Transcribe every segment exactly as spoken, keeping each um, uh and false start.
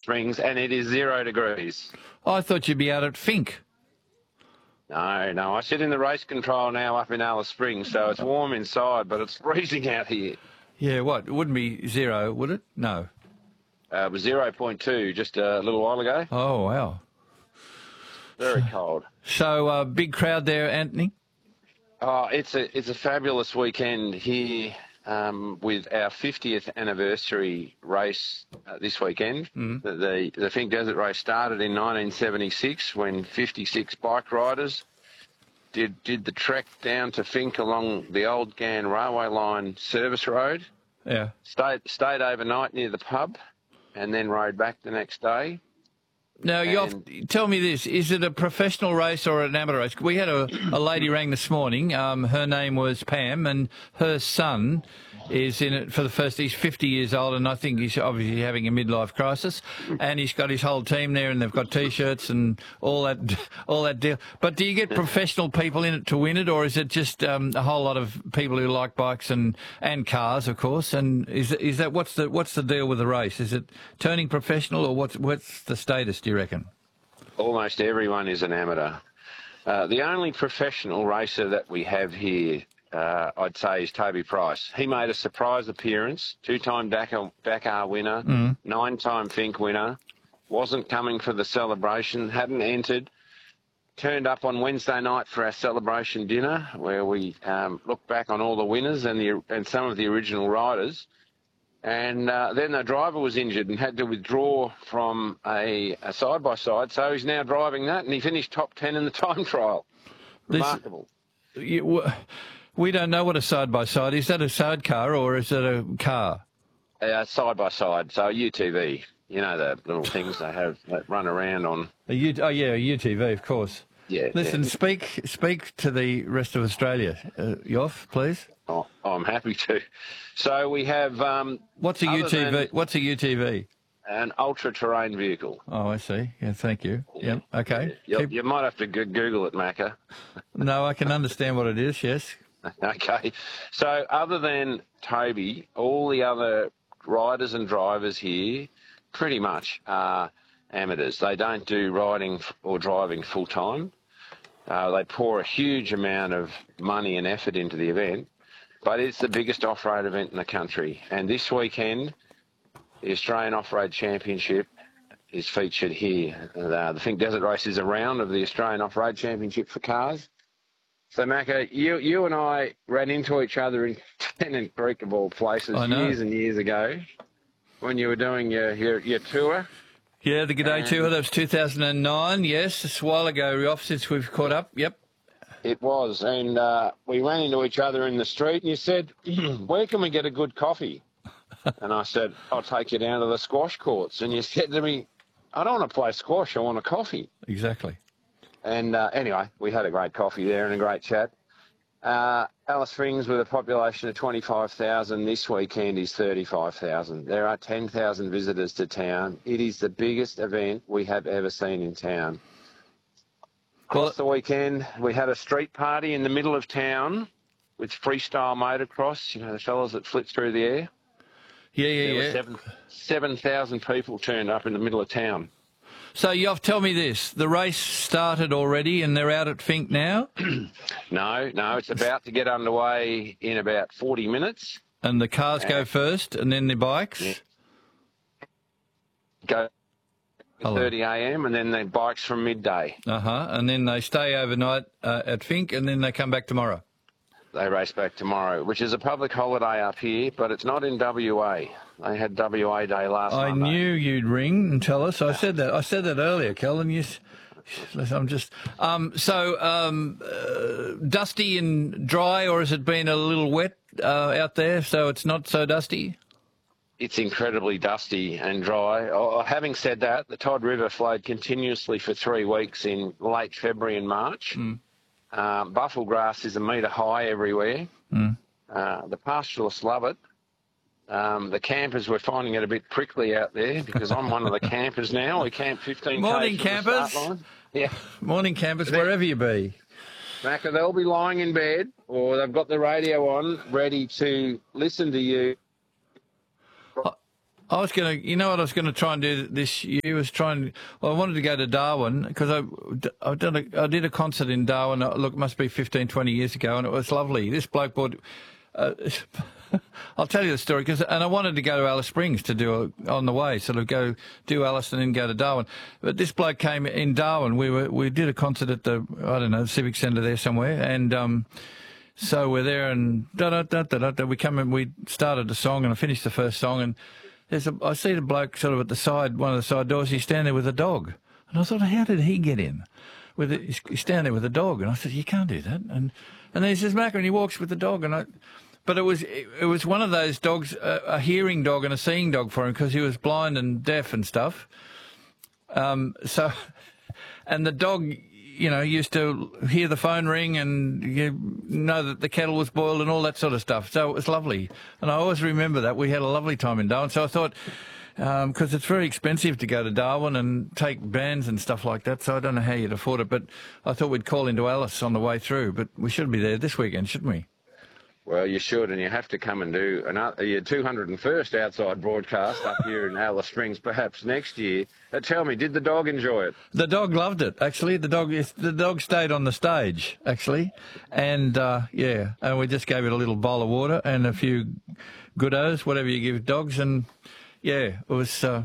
Springs, and it is zero degrees. I thought you'd be out at Fink. No, no, I sit in the race control now up in Alice Springs, so it's warm inside, but it's freezing out here. Yeah, what? It wouldn't be zero, would it? No. Uh, it was zero point two just a little while ago. Oh, wow. Very cold. So, uh, big crowd there, Anthony? Oh, it's a it's a fabulous weekend here um, with our fiftieth anniversary race uh, this weekend. Mm. The, the the Fink Desert Race started in nineteen seventy-six when fifty-six bike riders did did the trek down to Fink along the old Gann railway line service road. Yeah. Stayed stayed overnight near the pub, and then rode back the next day. Now, you tell me this, is it a professional race or an amateur race? We had a, a lady rang this morning, um, her name was Pam, and her son is in it for the first, he's fifty years old, and I think he's obviously having a midlife crisis, and he's got his whole team there, and they've got T-shirts and all that all that deal. But do you get professional people in it to win it, or is it just um, a whole lot of people who like bikes and, and cars, of course? And is is that what's the what's the deal with the race? Is it turning professional, or what's what's the status, do you reckon? Almost everyone is an amateur. Uh, the only professional racer that we have here, Uh, I'd say, is Toby Price. He made a surprise appearance, two-time Dakar, Dakar winner, mm. nine-time Fink winner, wasn't coming for the celebration, hadn't entered, turned up on Wednesday night for our celebration dinner where we um, looked back on all the winners and, the, and some of the original riders. And uh, then the driver was injured and had to withdraw from a, a side-by-side, so he's now driving that, and he finished top ten in the time trial. Remarkable. This, you, We don't know what a side-by-side is. Is that a sidecar or is it a car? Uh, side-by-side, so a U T V. You know the little things they have that run around on. A U- oh, yeah, a U T V, of course. Yeah. Listen, yeah. speak speak to the rest of Australia. Uh, Yoff, please. Oh, I'm happy to. So we have... Um, What's a U T V? What's a U T V? An ultra-terrain vehicle. Oh, I see. Yeah, thank you. Yeah, okay. You, Keep... you might have to go- Google it, Macca. No, I can understand what it is, yes. Okay, so other than Toby, all the other riders and drivers here pretty much are amateurs. They don't do riding or driving full-time. Uh, they pour a huge amount of money and effort into the event, but it's the biggest off-road event in the country. And this weekend, the Australian Off-Road Championship is featured here. Uh, the Fink Desert Race is a round of the Australian Off-Road Championship for cars. So, Macca, you you and I ran into each other in Tennant Creek, of all places, years and years ago when you were doing your, your, your tour. Yeah, the G'day Tour, that was two thousand nine, yes. It's a while ago, Rioff, since we've caught up, yep. It was, and uh, we ran into each other in the street, and you said, where can we get a good coffee? And I said, I'll take you down to the squash courts. And you said to me, I don't want to play squash, I want a coffee. Exactly. And uh, anyway, we had a great coffee there and a great chat. Uh, Alice Springs, with a population of twenty-five thousand, this weekend is thirty-five thousand. There are ten thousand visitors to town. It is the biggest event we have ever seen in town. Across the weekend, we had a street party in the middle of town with freestyle motocross, you know, the fellas that flit through the air. Yeah, yeah, there yeah. Were seven, seven thousand people turned up in the middle of town. So, Yoff, tell me this. The race started already and they're out at Fink now? no, no, it's about to get underway in about forty minutes. And the cars and go first and then the bikes? Yeah. Go thirty a m and then the bikes from midday. Uh-huh. And then they stay overnight uh, at Fink and then they come back tomorrow? They race back tomorrow, which is a public holiday up here, but it's not in W A. They had W A Day last I Monday. knew you'd ring and tell us. I said that. I said that earlier, Kellen. You, I'm just. Um, so um, uh, dusty and dry, or has it been a little wet uh, out there, so it's not so dusty? It's incredibly dusty and dry. Oh, having said that, the Todd River flowed continuously for three weeks in late February and March. Mm. Um, buffel grass is a metre high everywhere. Mm. Uh, the pastoralists love it. Um, the campers, we're finding it a bit prickly out there because I'm one of the campers now. We camp fifteen Morning, k's campers. From the start line. Yeah. Morning, campers, wherever you be. Macca, they'll be lying in bed or they've got the radio on ready to listen to you. I was going to, you know what I was going to try and do this year was try and, well, I wanted to go to Darwin because I, I, did a, I did a concert in Darwin, look, it must be fifteen, twenty years ago, and it was lovely. This bloke bought, uh, I'll tell you the story, cause, and I wanted to go to Alice Springs to do a, on the way, sort of go do Alice and then go to Darwin. But this bloke came in Darwin, we were, we did a concert at the, I don't know, the Civic Centre there somewhere, and, um, so we're there and da da da da da. We come in. We started the song and I finished the first song and there's a. I see the bloke sort of at the side, one of the side doors. He's standing there with a dog, and I thought, how did he get in? With it, he's standing there with a dog, and I said, you can't do that. And and then he says, Macca, and he walks with the dog, and I. But it was it, it was one of those dogs, a, a hearing dog and a seeing dog for him because he was blind and deaf and stuff. Um. So, and the dog, you know, used to hear the phone ring and you know that the kettle was boiled and all that sort of stuff. So it was lovely. And I always remember that. We had a lovely time in Darwin. So I thought, because um, it's very expensive to go to Darwin and take bands and stuff like that, so I don't know how you'd afford it. But I thought we'd call into Alice on the way through. But we should be there this weekend, shouldn't we? Well, you should, and you have to come and do another, your two hundred first outside broadcast up here in Alice Springs, perhaps next year. Uh, tell me, did the dog enjoy it? The dog loved it, actually. The dog, the dog stayed on the stage, actually, and uh, yeah, and we just gave it a little bowl of water and a few goodos, whatever you give dogs, and yeah, it was. Uh,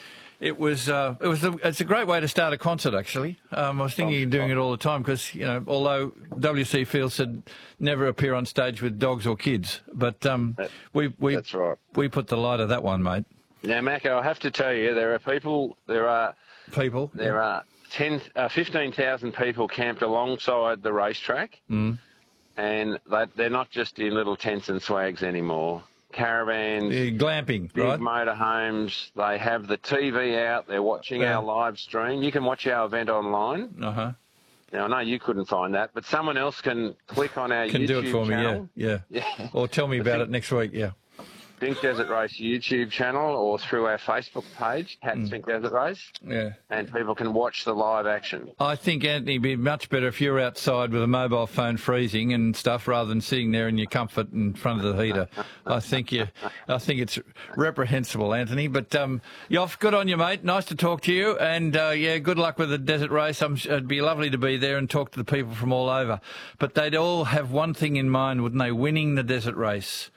It was uh, it was a, it's a great way to start a concert, actually. Um, I was thinking of doing it all the time because, you know, although W C Fields said never appear on stage with dogs or kids, but um, that, we we that's right. We put the light of that one, mate. Now, Macca, I have to tell you, there are people, there are people, there yeah. are ten, uh, fifteen thousand people camped alongside the racetrack, mm. and they, they're not just in little tents and swags anymore. Caravans, yeah, glamping, big right? motorhomes. They have the T V out. They're watching yeah. our live stream. You can watch our event online. Uh huh. Now, I know you couldn't find that, but someone else can click on our can YouTube do it for channel. me, yeah, yeah. yeah. Or tell me about it next week, yeah. Think Desert Race YouTube channel or through our Facebook page, Cat mm. Think Desert Race. Yeah. And people can watch the live action. I think, Anthony, it'd be much better if you're outside with a mobile phone freezing and stuff rather than sitting there in your comfort in front of the heater. I think you, I think it's reprehensible, Anthony. But, um, Yoff, good on you, mate. Nice to talk to you. And, uh, yeah, good luck with the Desert Race. I'm, it'd be lovely to be there and talk to the people from all over. But they'd all have one thing in mind, wouldn't they? Winning the Desert Race.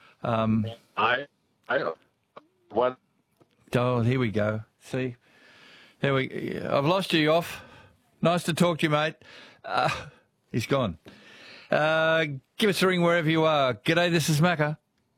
Um, I, I, what? Oh, here we go. See, there we. I've lost you off. Nice to talk to you, mate. Uh, he's gone. Uh, give us a ring wherever you are. G'day, this is Macca.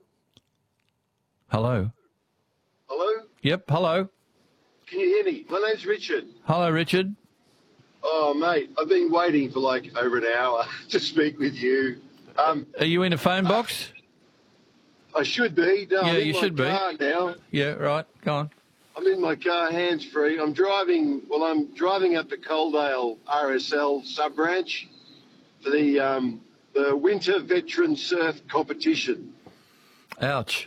Hello. Hello. Yep. Hello. Can you hear me? My name's Richard. Hello, Richard. Oh, mate, I've been waiting for like over an hour to speak with you. Um, are you in a phone box? I should be. No, yeah, I'm in you my should car be. Now. Yeah, right. Go on. I'm in my car, hands free. I'm driving. Well, I'm driving up to Coaldale R S L sub branch for the um, the Winter Veteran Surf Competition. Ouch.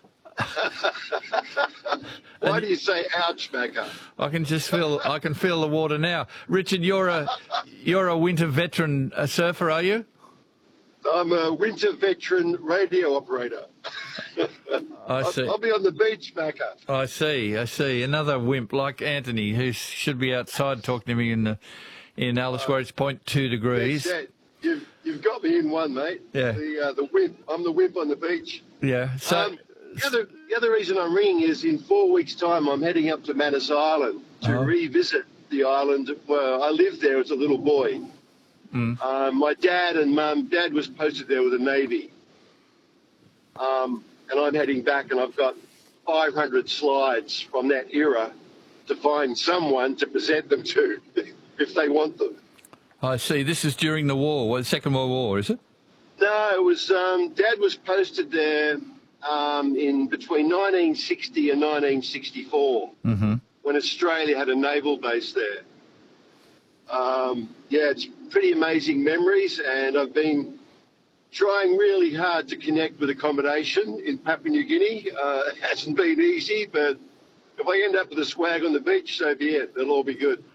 Why do you say ouch, Macca? I can just feel. I can feel the water now. Richard, you're a you're a winter veteran a surfer, are you? I'm a winter veteran radio operator. I see. I'll, I'll be on the beach, Macca. I see. I see. Another wimp like Anthony, who should be outside talking to me in the in Alice, where it's point two degrees. Yes, yeah. You've you've got me in one, mate. Yeah. The uh, the wimp. I'm the wimp on the beach. Yeah. So um, the other the other reason I'm ringing is in four weeks' time I'm heading up to Manus Island to uh-huh. revisit the island where I lived there as a little boy. Mm. Uh, my dad and mum, dad was posted there with the Navy. Um, and I'm heading back and I've got five hundred slides from that era to find someone to present them to if they want them. I see. This is during the war, well, the Second World War, is it? No, it was, um, Dad was posted there um, in between nineteen sixty and nineteen sixty-four mm-hmm. when Australia had a naval base there. Um, yeah, it's pretty amazing memories, and I've been trying really hard to connect with accommodation in Papua New Guinea. Uh, it hasn't been easy, but if I end up with a swag on the beach, so be it. It'll all be good.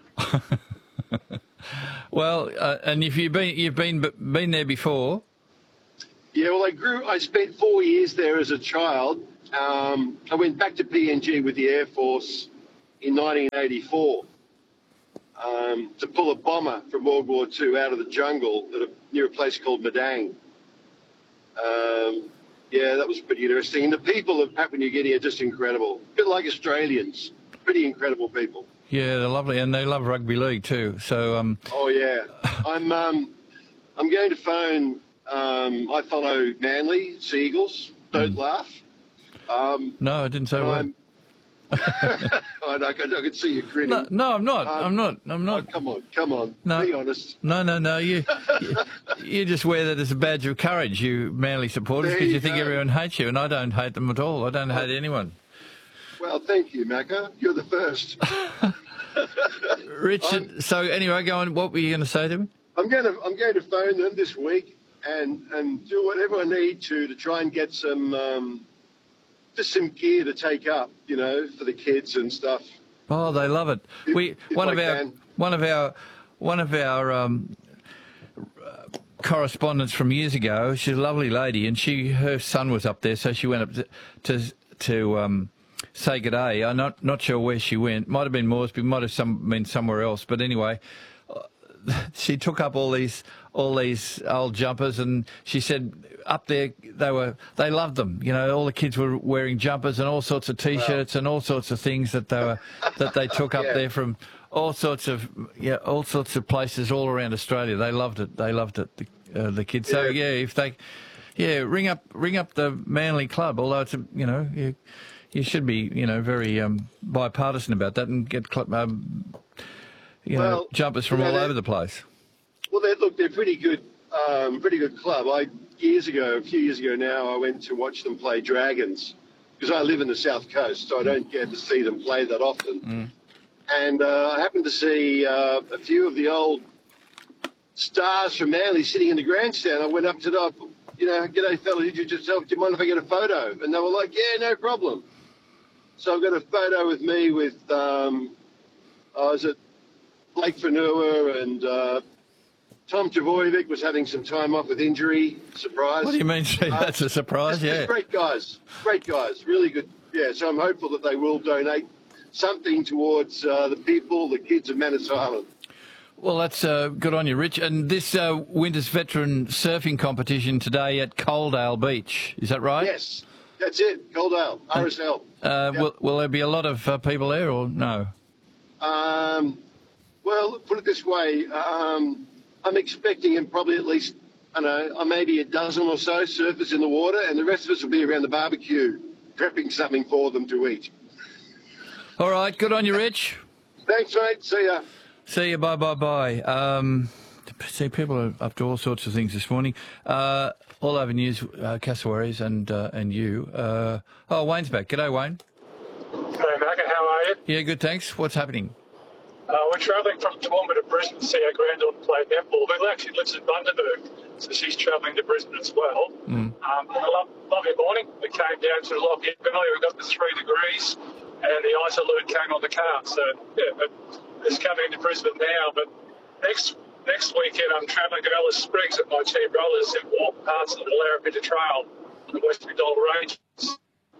Well, uh, and if you've been you've been been there before? Yeah, well, I grew. I spent four years there as a child, um, I went back to P N G with the Air Force in nineteen eighty-four um, to pull a bomber from World War Two out of the jungle at a, near a place called Madang. Um, yeah, that was pretty interesting. And the people of Papua New Guinea are just incredible. A bit like Australians. Pretty incredible people. Yeah, they're lovely, and they love rugby league too. So, um... oh yeah, I'm um, I'm going to phone. Um, I follow Manly Seagulls. Don't mm. laugh. Um, no, I didn't say a word. I, I, can, I can see you grinning. No, no I'm not. Um, I'm not. I'm not. Oh, come on, come on. No, be honest. No, no, no. You, you, you just wear that as a badge of courage, you Manly supporters, because you, you think everyone hates you, and I don't hate them at all. I don't oh. hate anyone. Well, thank you, Macca. You're the first. Richard, I'm, so anyway, go on. What were you going to say to me? I'm going to I'm going to phone them this week and and do whatever I need to to try and get some um, just some gear to take up, you know, for the kids and stuff. Oh, they love it. If, we if one I of our can. one of our one of our um, correspondents from years ago. She's a lovely lady, and she her son was up there, so she went up to to, to um, say good day. I'm not not sure where she went. Might have been Moresby, might have some been somewhere else. But anyway, she took up all these all these old jumpers, and she said up there they were they loved them. You know, all the kids were wearing jumpers and all sorts of T-shirts wow. and all sorts of things that they were that they took up yeah. there from all sorts of yeah all sorts of places all around Australia. They loved it. They loved it. The, uh, the kids. So yeah, if they yeah ring up ring up the Manly Club. Although it's a, you know you. You should be, you know, very um, bipartisan about that and get, um, you know, well, jumpers from you know, all over the place. Well, they look, they're pretty good, um, pretty good club. I years ago, a few years ago now, I went to watch them play Dragons because I live in the South Coast, so I don't get to see them play that often. Mm. And uh, I happened to see uh, a few of the old stars from Manly sitting in the grandstand. I went up to them, you know, g'day fella, did you just do you mind if I get a photo? And they were like, yeah, no problem. So I've got a photo with me with, um, I was at Blake Fanua and uh, Tom Trbojevic was having some time off with injury. Surprise. What do you mean? Uh, That's a surprise, yeah. Great guys. Great guys. Really good. Yeah, so I'm hopeful that they will donate something towards uh, the people, the kids of Manus Island. Well, that's uh, good on you, Rich. And this uh, Winter's Veteran Surfing Competition today at Coaldale Beach, is that right? Yes. That's it, Coaldale, R S L. Uh, yep. will, will there be a lot of uh, people there or no? Um, well, put it this way, um, I'm expecting him probably at least, I don't know, maybe a dozen or so surfers in the water, and the rest of us will be around the barbecue prepping something for them to eat. All right, good on you, Rich. Thanks, mate. See ya. See you. Bye, bye, bye. Um, see, people are up to all sorts of things this morning. Uh, all over news, uh, Cassowaries and uh, and you. Uh, oh, Wayne's back. G'day, Wayne. Hey, Macca, how are you? Yeah, good, thanks. What's happening? Uh, we're travelling from Toowoomba to Brisbane to see our granddaughter play netball, who actually lives in Bundaberg, so she's travelling to Brisbane as well. Mm. Um, a lo- lovely morning. We came down to the Lockyer Valley. We got to three degrees, and the ice alert came on the car. So, yeah, but it's coming into Brisbane now. But next next weekend, I'm travelling to Alice Springs with my two brothers and walk parts of the Larapinta Trail on the West McDonald Ranges,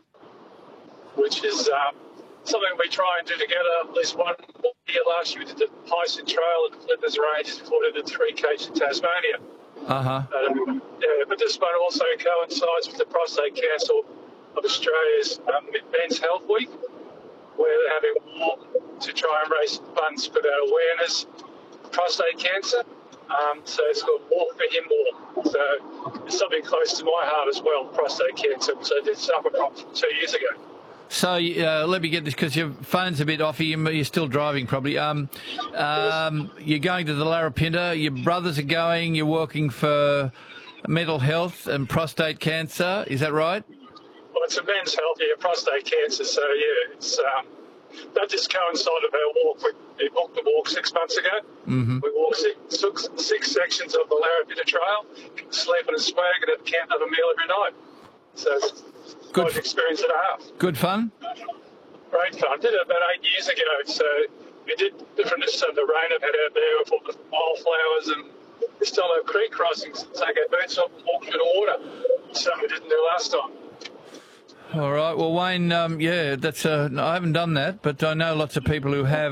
which is um, something we try and do together. At least one year last year, we did the Hyson Trail at the Flinders Ranges before we did the three Ks in Tasmania. Uh-huh. Um, yeah, but this one also coincides with the Prostate Council of Australia's um, Men's Health Week, where they're having a walk to try and raise funds for that awareness of prostate cancer. Um, so it's called Walk for Him More. So it's something close to my heart as well, prostate cancer. So I did suffer from two years ago. So uh, let me get this, because your phone's a bit offy. You're still driving probably. Um, um, you're going to the Larapinta. Your brothers are going. You're working for mental health and prostate cancer. Is that right? Well, it's a men's health, yeah, prostate cancer. So, yeah, it's um, that just coincided with our walk. We, we booked the walk six months ago. Mm-hmm. We walked six, six, six sections of the Larapinta Trail, sleeping and swagging at camp, have a meal every night. So it's Good quite an experience and a half. Good fun? Great fun. Did it about eight years ago. So we did different of the rain I've had out there with all the wildflowers, and we still have creek crossings to take our boots off and walk through the water. Something we didn't do last time. All right. Well, Wayne, um, yeah, that's uh, I haven't done that, but I know lots of people who have.